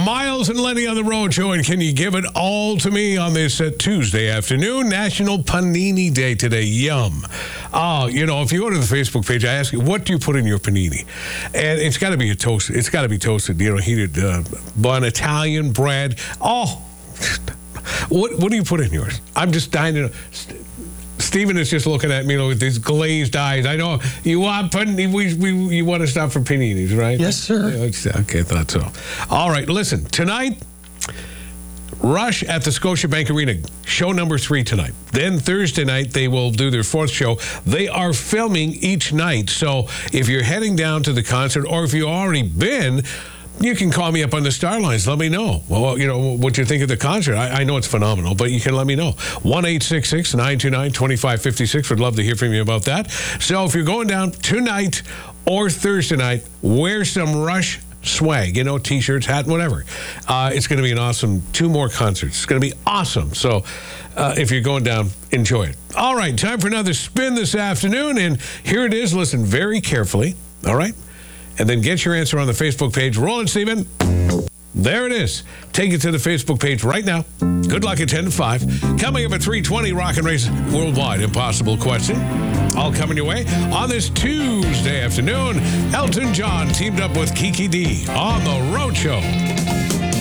Miles and Lenny on the Road Show, and can you give it all to me on this Tuesday afternoon? National Panini Day today. Yum. Oh, if you go to the Facebook page, I ask you, what do you put in your panini? And it's got to be toasted. It's got to be toasted, heated bun, Italian bread. Oh, what do you put in yours? I'm just dying to know. Stephen is just looking at me with these glazed eyes. I know you want you want to stop for paninis, right? Yes, sir. Okay, I thought so. All right, listen. Tonight, Rush at the Scotiabank Arena, show number 3 tonight. Then Thursday night, they will do their 4th show. They are filming each night. So if you're heading down to the concert, or if you've already been, you can call me up on the Star Lines. Let me know. Well, what you think of the concert. I know it's phenomenal, but you can let me know. 1-866-929-2556. Would love to hear from you about that. So if you're going down tonight or Thursday night, wear some Rush swag, T-shirts, hat, whatever. It's going to be an awesome 2 more concerts. It's going to be awesome. So if you're going down, enjoy it. All right, time for another spin this afternoon, and here it is. Listen very carefully, all right? And then get your answer on the Facebook page. Roll it, Stephen. There it is. Take it to the Facebook page right now. Good luck at 10 to 5. Coming up at 3:20, Rock and Race Worldwide Impossible Question. All coming your way on this Tuesday afternoon. Elton John teamed up with Kiki D on The Road Show.